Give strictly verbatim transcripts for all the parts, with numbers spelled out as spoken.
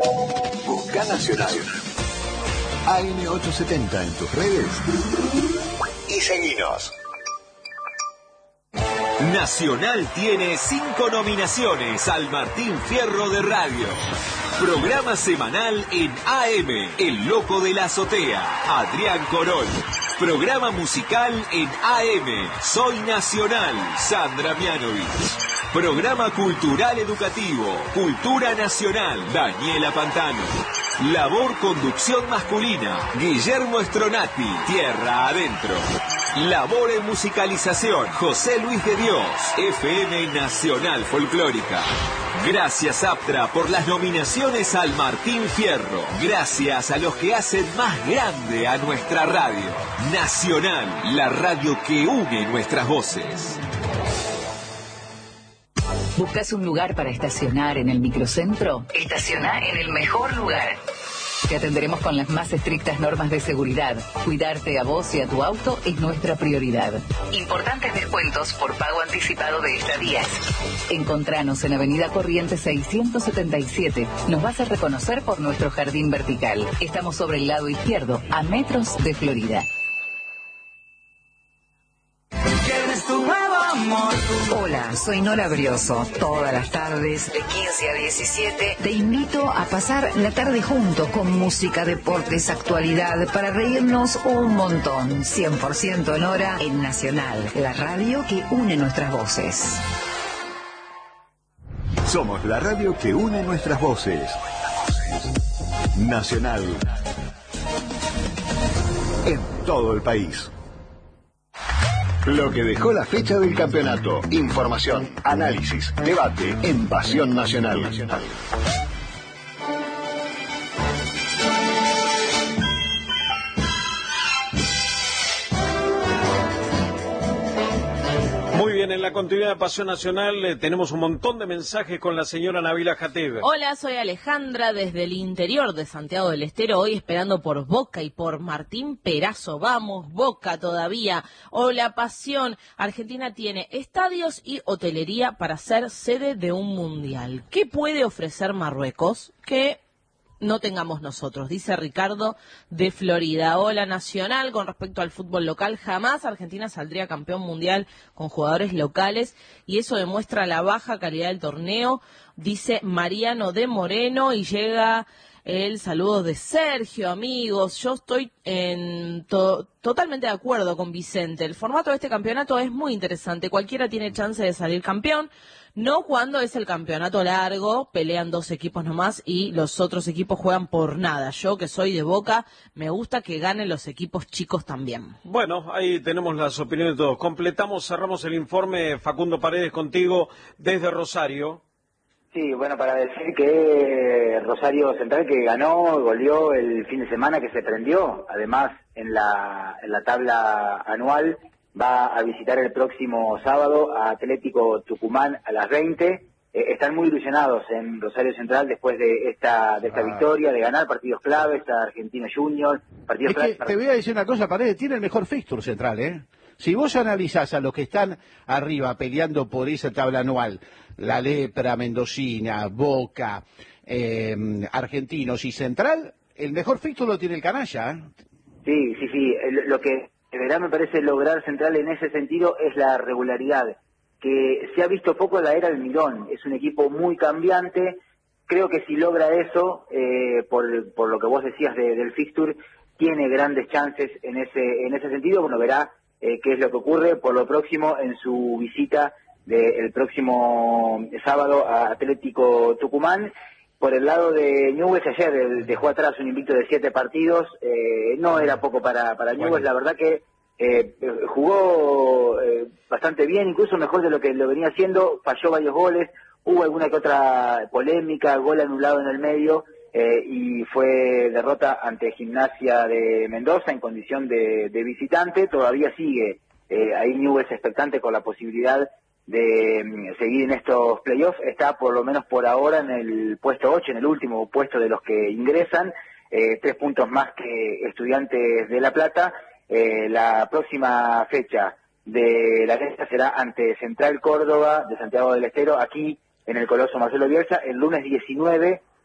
Busca Nacional. A M ochocientos setenta en tus redes y seguinos. Nacional tiene cinco nominaciones al Martín Fierro de Radio. Programa semanal en A M, El Loco de la Azotea, Adrián Corol. Programa musical en A M, Soy Nacional, Sandra Mianovich. Programa cultural educativo, Cultura Nacional, Daniela Pantano. Labor conducción masculina, Guillermo Stronati, Tierra Adentro. Labor en musicalización, José Luis de Dios, F M Nacional Folclórica. Gracias Aptra por las nominaciones al Martín Fierro. Gracias a los que hacen más grande a nuestra radio. Nacional, la radio que une nuestras voces. ¿Buscas un lugar para estacionar en el microcentro? Estaciona en el mejor lugar. Te atenderemos con las más estrictas normas de seguridad. Cuidarte a vos y a tu auto es nuestra prioridad. Importantes descuentos por pago anticipado de estadías. Encontranos en Avenida Corrientes seiscientos setenta y siete. Nos vas a reconocer por nuestro jardín vertical. Estamos sobre el lado izquierdo, a metros de Florida. Hola, soy Nora Brioso. Todas las tardes, de quince a diecisiete, te invito a pasar la tarde juntos con música, deportes, actualidad, para reírnos un montón. cien por ciento en hora en Nacional, la radio que une nuestras voces. Somos la radio que une nuestras voces. Nacional. En todo el país. Lo que dejó la fecha del campeonato. Información, análisis, debate en Pasión Nacional. Muy bien, en la continuidad de Pasión Nacional eh, tenemos un montón de mensajes con la señora Nabila Jateb. Hola, soy Alejandra desde el interior de Santiago del Estero, hoy esperando por Boca y por Martín Perazo. Vamos, Boca todavía. Hola, Pasión. Argentina tiene estadios y hotelería para ser sede de un mundial. ¿Qué puede ofrecer Marruecos que no tengamos nosotros? Dice Ricardo de Florida. Hola, Nacional. Con respecto al fútbol local, jamás Argentina saldría campeón mundial con jugadores locales y eso demuestra la baja calidad del torneo, dice Mariano de Moreno. Y llega el saludo de Sergio. Amigos, yo estoy en to- totalmente de acuerdo con Vicente. El formato de este campeonato es muy interesante. Cualquiera tiene chance de salir campeón. No cuando es el campeonato largo, pelean dos equipos nomás y los otros equipos juegan por nada. Yo, que soy de Boca, me gusta que ganen los equipos chicos también. Bueno, ahí tenemos las opiniones de todos. Completamos, cerramos el informe. Facundo Paredes, contigo desde Rosario. Sí, bueno, para decir que Rosario Central, que ganó, goleó el fin de semana, que se prendió, además en la, en la tabla anual, va a visitar el próximo sábado a Atlético Tucumán a las veinte. Eh, están muy ilusionados en Rosario Central después de esta de esta ah. victoria, de ganar partidos claves a Argentino Junior. Partidos es claves que para... Te voy a decir una cosa, Paredes, tiene el mejor fixture Central, ¿eh? Si vos analizás a los que están arriba peleando por esa tabla anual, La Lepra, Mendocina, Boca, eh, Argentinos y Central, el mejor fixture lo tiene el canalla, ¿eh? Sí, sí, sí. Lo que deberá, me parece, lograr Central en ese sentido es la regularidad, que se ha visto poco en la era Almirón. Es un equipo muy cambiante. Creo que si logra eso, eh, por, por lo que vos decías de, del fixture, tiene grandes chances en ese en ese sentido. Bueno, verá eh, qué es lo que ocurre por lo próximo en su visita del próximo sábado a Atlético Tucumán. Por el lado de Newell's, ayer el, dejó atrás un invicto de siete partidos, eh, no era poco para, para Newell's, bueno. La verdad que eh, jugó eh, bastante bien, incluso mejor de lo que lo venía haciendo, falló varios goles, hubo alguna que otra polémica, gol anulado en el medio, eh, y fue derrota ante Gimnasia de Mendoza en condición de, de visitante. Todavía sigue eh, ahí Newell's expectante con la posibilidad de um, seguir en estos playoffs. Está por lo menos por ahora en el puesto ocho, en el último puesto de los que ingresan, eh, tres puntos más que Estudiantes de La Plata. Eh, la próxima fecha de la lista será ante Central Córdoba de Santiago del Estero, aquí en el Coloso Marcelo Bielsa, el lunes diecinueve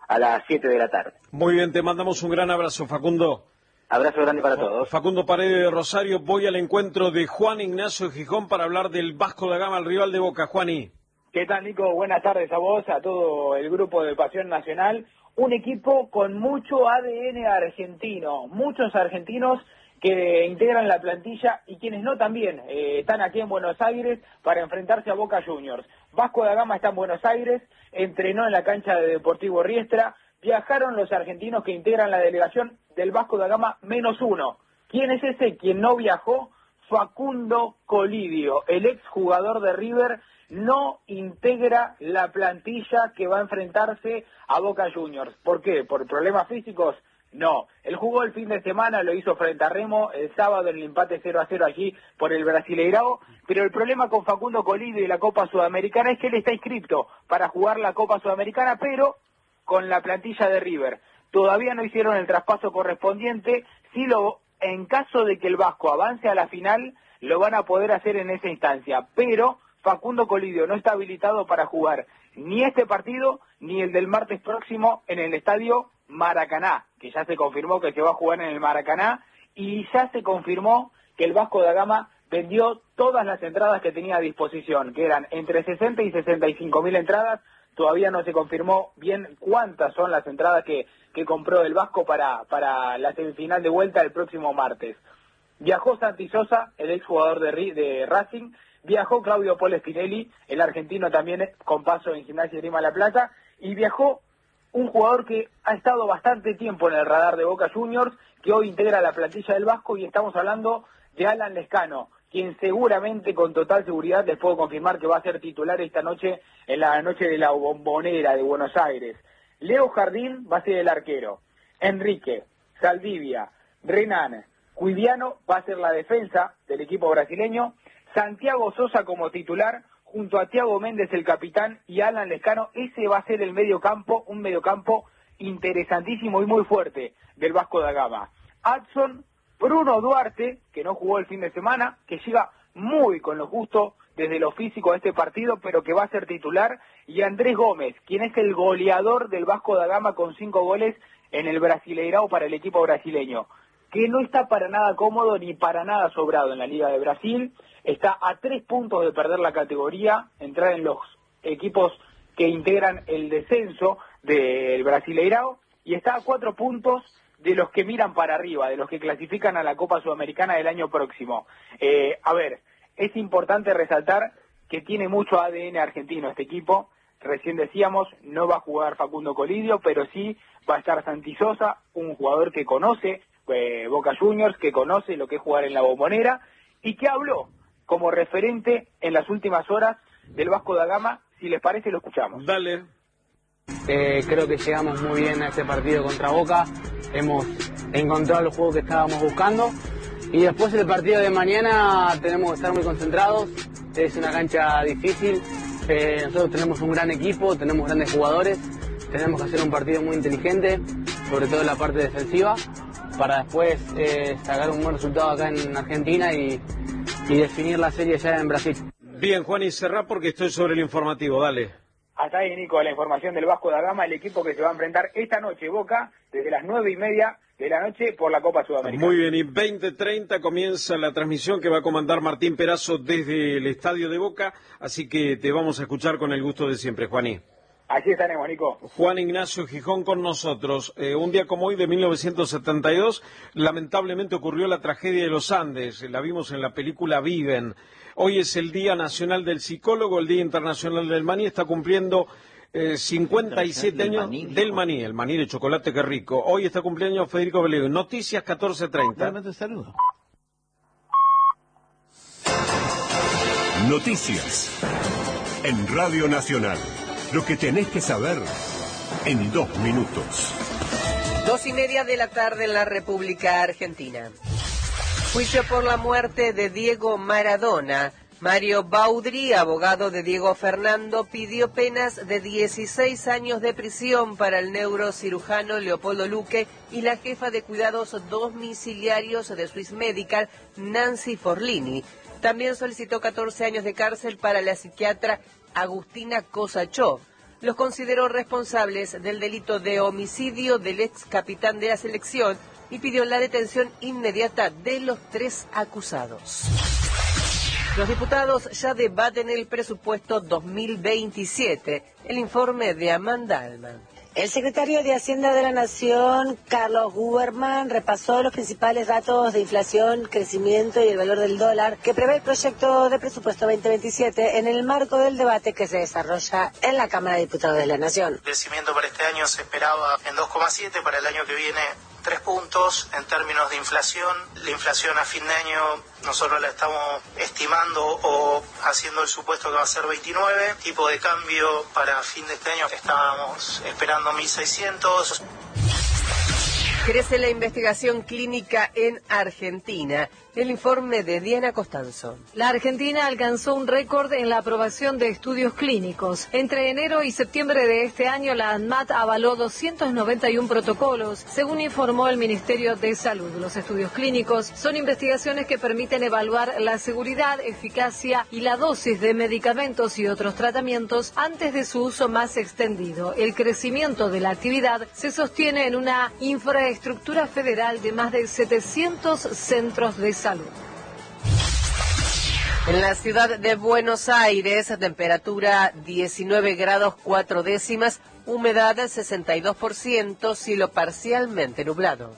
a las siete de la tarde. Muy bien, te mandamos un gran abrazo, Facundo. Abrazo grande para todos. Facundo Paredes de Rosario, voy al encuentro de Juan Ignacio Gijón para hablar del Vasco da Gama, el rival de Boca. Juani. ¿Qué tal, Nico? Buenas tardes a vos, a todo el grupo de Pasión Nacional. Un equipo con mucho A D N argentino, muchos argentinos que integran la plantilla y quienes no también eh, están aquí en Buenos Aires para enfrentarse a Boca Juniors. Vasco da Gama está en Buenos Aires, entrenó en la cancha de Deportivo Riestra, viajaron los argentinos que integran la delegación del Vasco da Gama menos uno. ¿Quién es ese? Quien no viajó, Facundo Colidio, el exjugador de River, no integra la plantilla que va a enfrentarse a Boca Juniors. ¿Por qué? ¿Por problemas físicos? No. Él jugó el fin de semana, lo hizo frente a Remo, el sábado en el empate cero a cero allí por el Brasileirao, pero el problema con Facundo Colidio y la Copa Sudamericana es que él está inscripto para jugar la Copa Sudamericana, pero con la plantilla de River. Todavía no hicieron el traspaso correspondiente, si lo, en caso de que el Vasco avance a la final, lo van a poder hacer en esa instancia, pero Facundo Colidio no está habilitado para jugar ni este partido ni el del martes próximo en el estadio Maracaná, que ya se confirmó que se va a jugar en el Maracaná, y ya se confirmó que el Vasco da Gama vendió todas las entradas que tenía a disposición, que eran entre sesenta y sesenta y cinco mil entradas. Todavía no se confirmó bien cuántas son las entradas que, que compró el Vasco para, para la semifinal de vuelta el próximo martes. Viajó Santi Sosa, el exjugador de, de Racing, viajó Claudio Polo Spinelli, el argentino también con paso en Gimnasia y Grima La Plata, y viajó un jugador que ha estado bastante tiempo en el radar de Boca Juniors, que hoy integra la plantilla del Vasco, y estamos hablando de Alan Lescano, quien seguramente, con total seguridad, les puedo confirmar que va a ser titular esta noche, en la noche de la Bombonera de Buenos Aires. Leo Jardín va a ser el arquero. Enrique, Saldivia, Renan, Cuidiano va a ser la defensa del equipo brasileño. Santiago Sosa como titular, junto a Thiago Méndez el capitán y Alan Lescano. Ese va a ser el medio campo, un medio campo interesantísimo y muy fuerte del Vasco da Gama. Adson, Bruno Duarte, que no jugó el fin de semana, que llega muy con lo justo desde lo físico a este partido, pero que va a ser titular, y Andrés Gómez, quien es el goleador del Vasco da Gama con cinco goles en el Brasileirao para el equipo brasileño, que no está para nada cómodo ni para nada sobrado en la Liga de Brasil. Está a tres puntos de perder la categoría, entrar en los equipos que integran el descenso del Brasileirao, y está a cuatro puntos de los que miran para arriba, de los que clasifican a la Copa Sudamericana del año próximo. Eh, a ver, es importante resaltar que tiene mucho A D N argentino este equipo. Recién decíamos, no va a jugar Facundo Colidio, pero sí va a estar Santi Sosa, un jugador que conoce eh, Boca Juniors, que conoce lo que es jugar en la Bombonera, y que habló como referente en las últimas horas del Vasco da Gama. Si les parece, lo escuchamos. Dale. Eh, creo que llegamos muy bien a este partido contra Boca, hemos encontrado el juego que estábamos buscando, y después el partido de mañana tenemos que estar muy concentrados. Es una cancha difícil, eh, nosotros tenemos un gran equipo, tenemos grandes jugadores, tenemos que hacer un partido muy inteligente, sobre todo en la parte defensiva, para después eh, sacar un buen resultado acá en Argentina y, y definir la serie ya en Brasil. Bien, Juan, y cerrá porque estoy sobre el informativo, dale. Hasta ahí, Nico, la información del Vasco da Gama, el equipo que se va a enfrentar esta noche, Boca, desde las nueve y media de la noche por la Copa Sudamericana. Muy bien, y veinte treinta comienza la transmisión que va a comandar Martín Perazo desde el estadio de Boca, así que te vamos a escuchar con el gusto de siempre, Juaní. Así estaremos, Nico. Juan Ignacio Gijón con nosotros. Eh, un día como hoy de mil novecientos setenta y dos, lamentablemente ocurrió la tragedia de los Andes, la vimos en la película Viven. Hoy es el Día Nacional del Psicólogo, el Día Internacional del Maní, está cumpliendo eh, cincuenta y siete años maní, del maní, el maní de chocolate, qué rico. Hoy está cumpliendo Federico Belego. Noticias catorce treinta. Saludo. Noticias en Radio Nacional. Lo que tenés que saber en dos minutos. Dos y media de la tarde en la República Argentina. Juicio por la muerte de Diego Maradona. Mario Baudry, abogado de Diego Fernando, pidió penas de dieciséis años de prisión para el neurocirujano Leopoldo Luque y la jefa de cuidados domiciliarios de Swiss Medical, Nancy Forlini. También solicitó catorce años de cárcel para la psiquiatra Agustina Kosachov. los consideró responsables del delito de homicidio del ex capitán de la selección y pidió la detención inmediata de los tres acusados. Los diputados ya debaten el presupuesto dos mil veintisiete. El informe de Amanda Alman. El secretario de Hacienda de la Nación, Carlos Huberman, repasó los principales datos de inflación, crecimiento y el valor del dólar que prevé el proyecto de presupuesto veinte veintisiete en el marco del debate que se desarrolla en la Cámara de Diputados de la Nación. El crecimiento para este año se esperaba en dos coma siete, para el año que viene tres puntos. En términos de inflación, la inflación a fin de año nosotros la estamos estimando o haciendo el supuesto que va a ser veintinueve. Tipo de cambio para fin de este año estábamos esperando mil seiscientos. Crece la investigación clínica en Argentina. El informe de Diana Costanzo. La Argentina alcanzó un récord en la aprobación de estudios clínicos. Entre enero y septiembre de este año, la ANMAT avaló doscientos noventa y uno protocolos, según informó el Ministerio de Salud. Los estudios clínicos son investigaciones que permiten evaluar la seguridad, eficacia y la dosis de medicamentos y otros tratamientos antes de su uso más extendido. El crecimiento de la actividad se sostiene en una infraestructura federal de más de setecientos centros de salud. Salud. En la ciudad de Buenos Aires, temperatura diecinueve grados cuatro décimas, humedad sesenta y dos por ciento, cielo parcialmente nublado.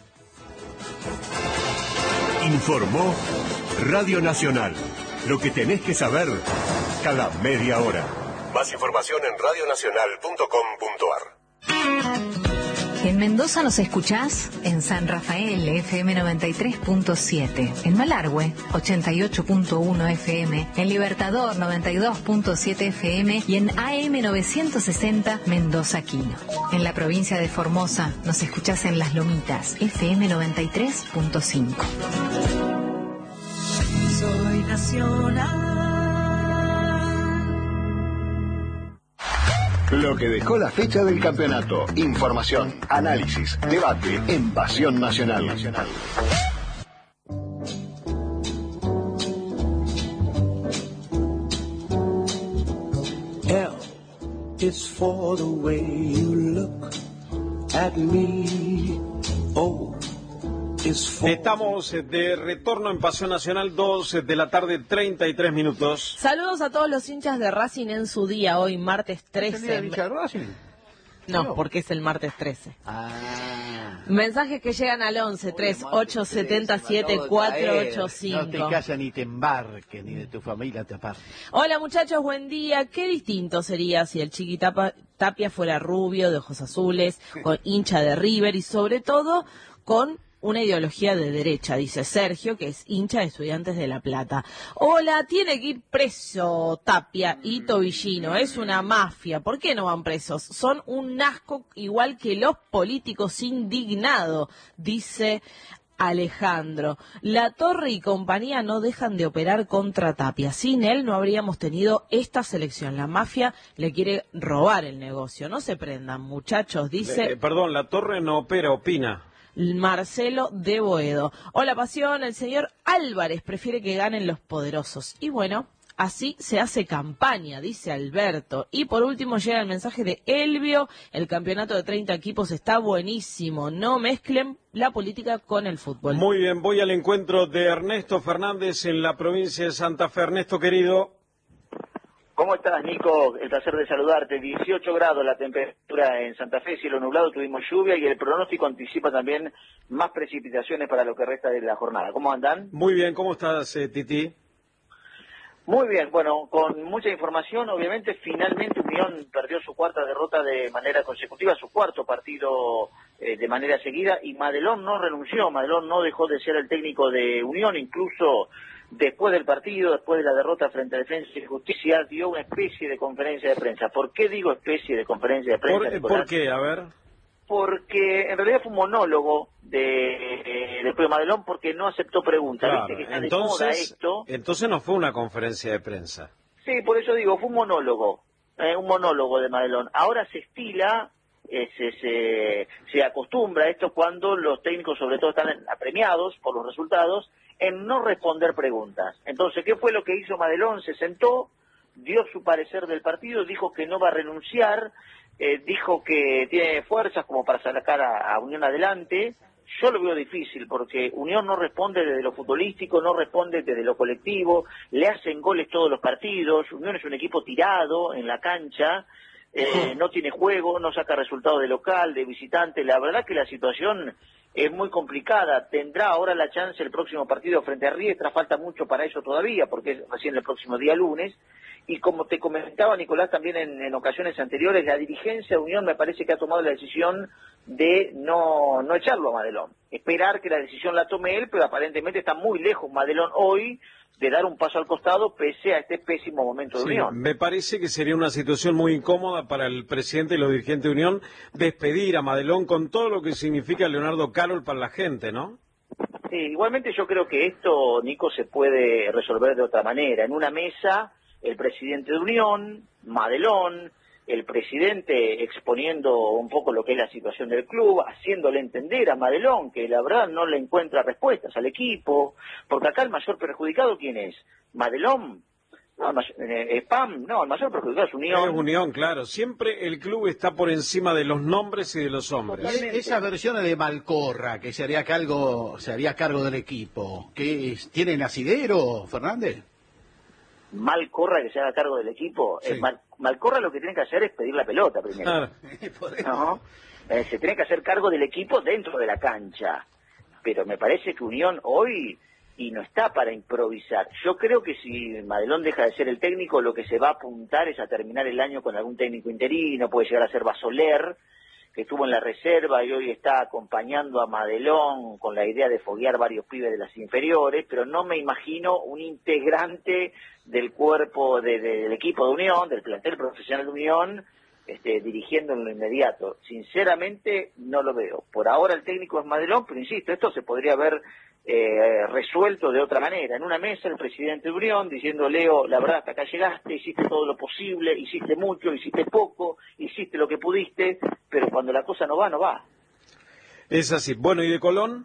Informó Radio Nacional. Lo que tenés que saber cada media hora. Más información en radio nacional punto com punto ar. En Mendoza nos escuchás en San Rafael, F M noventa y tres punto siete, en Malargüe, ochenta y ocho punto uno F M, en Libertador, noventa y dos punto siete F M y en A M novecientos sesenta Mendoza Quino. En la provincia de Formosa nos escuchás en Las Lomitas, F M noventa y tres punto cinco. Soy nacional. Lo que dejó la fecha del campeonato. Información, análisis, debate en Pasión Nacional. L is for the way you look at me. O Estamos de retorno en Pasión Nacional, dos de la tarde, treinta y tres minutos. Saludos a todos los hinchas de Racing en su día, hoy martes trece. ¿El hincha de Racing? No, No, porque es el martes trece. Ah. Mensajes que llegan al once, tres ocho siete siete, cuatro ocho cinco. No te casas ni te embarques, ni de tu familia te apartes. Hola muchachos, buen día. Qué distinto sería si el Chiqui Tapa- Tapia fuera rubio, de ojos azules, con hincha de River y sobre todo con una ideología de derecha, dice Sergio, que es hincha de Estudiantes de La Plata. Hola, tiene que ir preso Tapia y Tobillino, es una mafia. ¿Por qué no van presos? Son un asco igual que los políticos indignados, dice Alejandro. La Torre y compañía no dejan de operar contra Tapia. Sin él no habríamos tenido esta selección. La mafia le quiere robar el negocio. No se prendan, muchachos, dice... Eh, perdón, la Torre no opera, opina. Marcelo de Boedo. Hola, Pasión, el señor Álvarez prefiere que ganen los poderosos. Y bueno, así se hace campaña, dice Alberto. Y por último llega el mensaje de Elvio. El campeonato de treinta equipos está buenísimo. No mezclen la política con el fútbol. Muy bien, voy al encuentro de Ernesto Fernández en la provincia de Santa Fe. Ernesto, querido. ¿Cómo estás, Nico? El placer de saludarte. dieciocho grados la temperatura en Santa Fe, cielo nublado, tuvimos lluvia y el pronóstico anticipa también más precipitaciones para lo que resta de la jornada. ¿Cómo andan? Muy bien, ¿cómo estás, eh, Titi? Muy bien, bueno, con mucha información, obviamente, finalmente Unión perdió su cuarta derrota de manera consecutiva, su cuarto partido eh, de manera seguida, y Madelón no renunció, Madelón no dejó de ser el técnico de Unión, incluso después del partido, después de la derrota frente a Defensa y Justicia, dio una especie de conferencia de prensa. ¿Por qué digo especie de conferencia de prensa? ¿Por, ¿por qué? A ver. Porque en realidad fue un monólogo de, de Pedro Madelón porque no aceptó preguntas. Claro, ¿Viste que está entonces, de moda esto? entonces no fue una conferencia de prensa. Sí, por eso digo, fue un monólogo, eh, un monólogo de Madelón. Ahora se estila, eh, se, se, se acostumbra a esto cuando los técnicos sobre todo están apremiados por los resultados, en no responder preguntas. Entonces, ¿qué fue lo que hizo Madelón? Se sentó, dio su parecer del partido, dijo que no va a renunciar, eh, dijo que tiene fuerzas como para sacar a, a Unión adelante. Yo lo veo difícil porque Unión no responde desde lo futbolístico, no responde desde lo colectivo, le hacen goles todos los partidos, Unión es un equipo tirado en la cancha, eh, no tiene juego, no saca resultados de local, de visitante. La verdad que la situación es muy complicada. Tendrá ahora la chance el próximo partido frente a Riestra, falta mucho para eso todavía porque es recién el próximo día lunes. Y como te comentaba Nicolás también en, en ocasiones anteriores, la dirigencia de Unión me parece que ha tomado la decisión de no, no echarlo a Madelón, esperar que la decisión la tome él, pero aparentemente está muy lejos Madelón hoy de dar un paso al costado pese a este pésimo momento de Sí, Unión. me parece que sería una situación muy incómoda para el presidente y los dirigentes de Unión despedir a Madelón con todo lo que significa Leonardo Carol para la gente, ¿no? Sí, igualmente yo creo que esto, Nico, se puede resolver de otra manera. En una mesa, el presidente de Unión, Madelón, el presidente exponiendo un poco lo que es la situación del club, haciéndole entender a Madelón que la verdad no le encuentra respuestas al equipo, porque acá el mayor perjudicado, ¿quién es? ¿Madelón? No, el mayor, eh, Spam, no, el mayor perjudicado es Unión. Es Unión, claro. Siempre el club está por encima de los nombres y de los hombres. Y esas versiones de Malcorra, que se haría cargo, se haría cargo del equipo, ¿qué es? ¿Tienen asidero, Fernández? Malcorra que se haga cargo del equipo. Sí. Eh, Mal, Malcorra lo que tiene que hacer es pedir la pelota primero. Ah, ¿No? Eh, se tiene que hacer cargo del equipo dentro de la cancha. Pero me parece que Unión hoy y no está para improvisar. Yo creo que si Madelón deja de ser el técnico, lo que se va a apuntar es a terminar el año con algún técnico interino, puede llegar a ser Basoler, que estuvo en la reserva y hoy está acompañando a Madelón con la idea de foguear varios pibes de las inferiores, pero no me imagino un integrante del cuerpo de, de, del equipo de Unión, del plantel profesional de Unión, este, dirigiendo en lo inmediato. Sinceramente no lo veo. Por ahora el técnico es Madelón, pero insisto, esto se podría haber eh, resuelto de otra manera. En una mesa el presidente de Unión diciendo: Leo, la verdad hasta acá llegaste, hiciste todo lo posible, hiciste mucho, hiciste poco, hiciste lo que pudiste, pero cuando la cosa no va, no va. es así. Bueno, ¿y de Colón?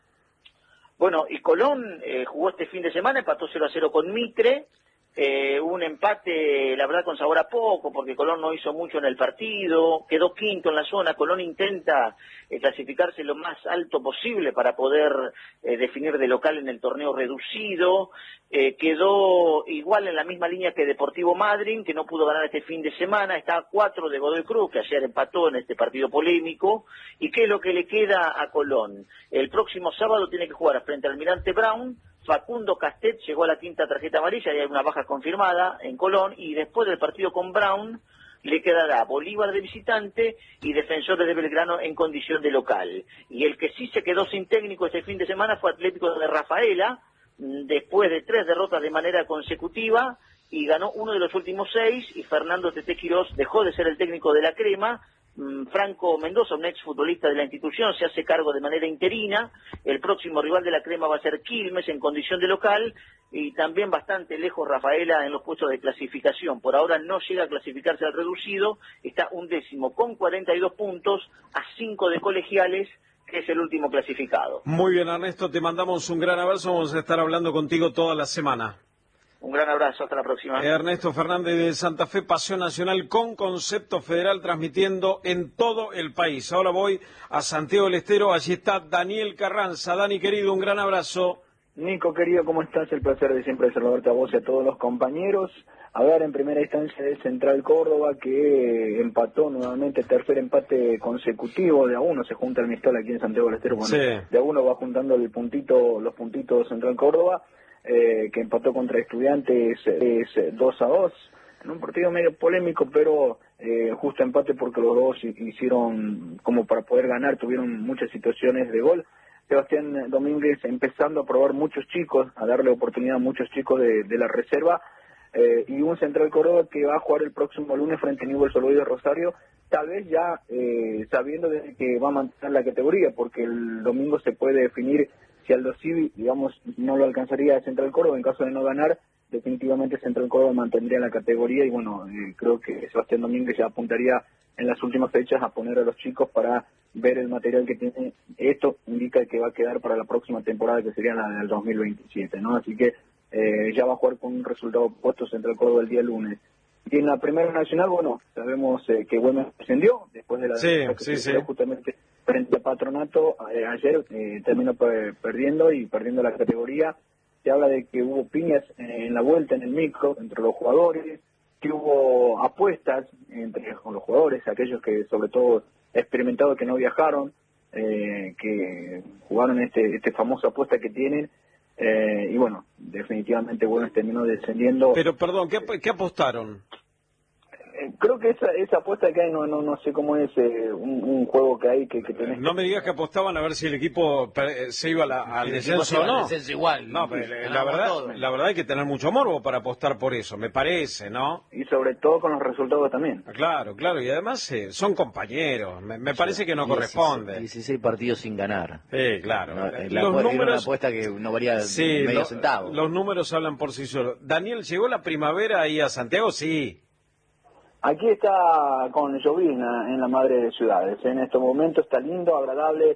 Bueno, y Colón eh, jugó este fin de semana, empató cero a cero con Mitre, eh, un empate, la verdad, con sabor a poco, porque Colón no hizo mucho en el partido, quedó quinto en la zona. Colón intenta eh, clasificarse lo más alto posible para poder eh, definir de local en el torneo reducido, eh, quedó igual en la misma línea que Deportivo Madryn, que no pudo ganar este fin de semana, está a cuatro de Godoy Cruz, que ayer empató en este partido polémico. ¿Y qué es lo que le queda a Colón? El próximo sábado tiene que jugar frente al Almirante Brown. Facundo Castet llegó a la quinta tarjeta amarilla y hay una baja confirmada en Colón, y después del partido con Brown le quedará Bolívar de visitante y Defensores de Belgrano en condición de local. Y el que sí se quedó sin técnico este fin de semana fue Atlético de Rafaela, después de tres derrotas de manera consecutiva, y ganó uno de los últimos seis, y Fernando Tete Quirós dejó de ser el técnico de la Crema. Franco Mendoza, un exfutbolista de la institución, se hace cargo de manera interina. El próximo rival de la Crema va a ser Quilmes en condición de local, y también bastante lejos Rafaela en los puestos de clasificación. Por ahora no llega a clasificarse al reducido, está un décimo con cuarenta y dos puntos a cinco de Colegiales, que es el último clasificado. Muy bien, Ernesto, te mandamos un gran abrazo, vamos a estar hablando contigo toda la semana. Un gran abrazo, hasta la próxima. Ernesto Fernández de Santa Fe, Pasión Nacional con concepto federal, transmitiendo en todo el país. Ahora voy a Santiago del Estero, allí está Daniel Carranza. Dani, querido, un gran abrazo. Nico, querido, ¿cómo estás? El placer de siempre saludarte a vos y a todos los compañeros. A ver, en primera instancia del Central Córdoba, que empató nuevamente, tercer empate consecutivo, de a uno se junta el Mistol aquí en Santiago del Estero. Bueno, Sí. de a uno va juntando el puntito, los puntitos Central Córdoba. Eh, que empató contra Estudiantes es dos a dos, en un partido medio polémico, pero eh, justo empate porque los dos hicieron como para poder ganar, tuvieron muchas situaciones de gol. Sebastián Domínguez empezando a probar muchos chicos, a darle oportunidad a muchos chicos de, de la reserva, eh, y un Central Córdoba que va a jugar el próximo lunes frente a Newell's Old Boys de Rosario, tal vez ya eh, sabiendo de que va a mantener la categoría, porque el domingo se puede definir si Aldo Civi, digamos, no lo alcanzaría a Central Córdoba. En caso de no ganar, definitivamente Central Córdoba mantendría la categoría, y bueno, eh, creo que Sebastián Domínguez ya apuntaría en las últimas fechas a poner a los chicos para ver el material que tiene. Esto indica que va a quedar para la próxima temporada, que sería la del dos mil veintisiete, ¿no? Así que eh, ya va a jugar con un resultado opuesto Central Córdoba el día lunes. Y en la Primera Nacional, bueno, sabemos eh, que Güemes descendió después de la sí, que sí, se sí. justamente frente a Patronato. Eh, ayer eh, terminó per perdiendo y perdiendo la categoría. Se habla de que hubo piñas en la vuelta en el micro entre los jugadores, que hubo apuestas entre los jugadores, aquellos que sobre todo experimentados que no viajaron, eh, que jugaron este, este famoso apuesta que tienen, eh, y bueno, definitivamente Güemes terminó descendiendo. Pero perdón, ¿qué, qué apostaron? Eh, creo que esa, esa apuesta que hay, no no no sé cómo es, eh, un, un juego que hay que, que tenés. No me digas que apostaban a ver si el equipo se iba a la, al descenso o no. Descenso igual. No, pero la verdad, la verdad hay que tener mucho morbo para apostar por eso, me parece, ¿no? Y sobre todo con los resultados también. Claro, claro, y además eh, son compañeros, me, me parece que no corresponde. dieciséis partidos sin ganar. Sí, claro. No, Eh, la, los era números, una apuesta que no valía sí, medio lo- centavo. los números hablan por sí solos. Daniel, ¿llegó la primavera ahí a Santiago? Sí. Aquí está con llovizna en la madre de ciudades. En estos momentos está lindo, agradable.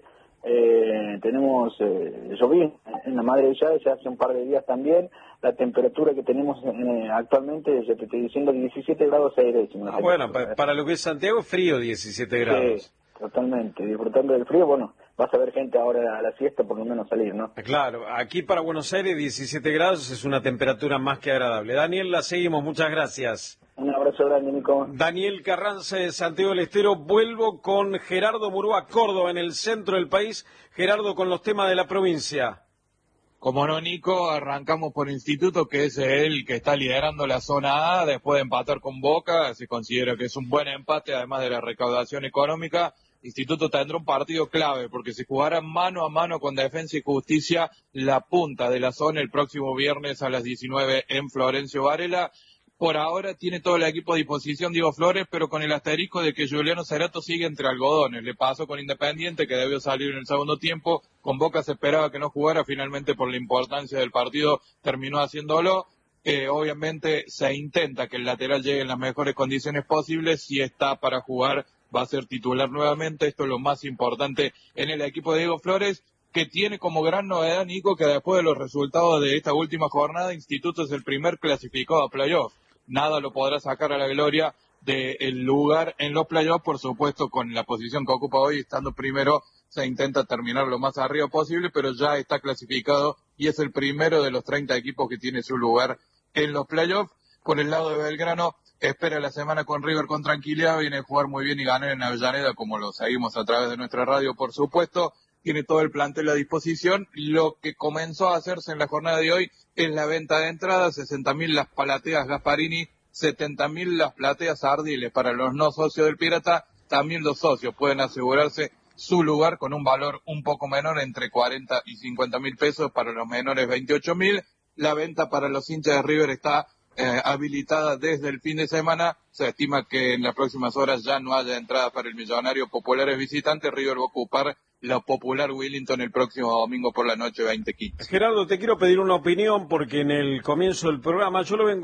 Eh, tenemos eh, llovizna en la madre de ciudades, ya hace un par de días también. La temperatura que tenemos eh, actualmente, ya te estoy diciendo, diecisiete grados seis décimos. Bueno, pa- para lo que es Santiago es frío, diecisiete grados. Sí, totalmente. Disfrutando del frío, bueno, vas a ver gente ahora a la siesta, por lo menos salir, ¿no? Claro, aquí para Buenos Aires diecisiete grados es una temperatura más que agradable. Daniel, la seguimos, muchas gracias. Un abrazo grande, Nico. Daniel Carranza de Santiago del Estero. Vuelvo con Gerardo Murúa, Córdoba, en el centro del país. Gerardo, con los temas de la provincia. Como no, Nico, arrancamos por Instituto, que es el que está liderando la zona A después de empatar con Boca. Se considera que es un buen empate, además de la recaudación económica. Instituto tendrá un partido clave, porque si jugará mano a mano con Defensa y Justicia, la punta de la zona el próximo viernes a las diecinueve en Florencio Varela. Por ahora tiene todo el equipo a disposición Diego Flores, pero con el asterisco de que Juliano Cerato sigue entre algodones. Le pasó con Independiente, que debió salir en el segundo tiempo. Con Boca se esperaba que no jugara, finalmente por la importancia del partido terminó haciéndolo. Eh, obviamente se intenta que el lateral llegue en las mejores condiciones posibles. Si está para jugar, va a ser titular nuevamente. Esto es lo más importante en el equipo de Diego Flores, que tiene como gran novedad, Nico, que después de los resultados de esta última jornada, Instituto es el primer clasificado a playoff. Nada lo podrá sacar a la gloria del lugar en los playoffs, por supuesto, con la posición que ocupa hoy, estando primero, se intenta terminar lo más arriba posible, pero ya está clasificado y es el primero de los treinta equipos que tiene su lugar en los playoffs. Por el lado de Belgrano, espera la semana con River con tranquilidad, viene a jugar muy bien y ganar en Avellaneda, como lo seguimos a través de nuestra radio, por supuesto. Tiene todo el plantel a disposición. Lo que comenzó a hacerse en la jornada de hoy es la venta de entradas, sesenta mil las palateas Gasparini, setenta mil las plateas Ardiles para los no socios del Pirata. También los socios pueden asegurarse su lugar con un valor un poco menor, entre cuarenta y cincuenta mil pesos, para los menores veintiocho mil. La venta para los hinchas de River está eh, habilitada desde el fin de semana. Se estima que en las próximas horas ya no haya entrada para el Millonario Populares visitantes. River va a ocupar la popular Willington el próximo domingo por la noche veinte quince. Gerardo, te quiero pedir una opinión porque en el comienzo del programa yo lo vengo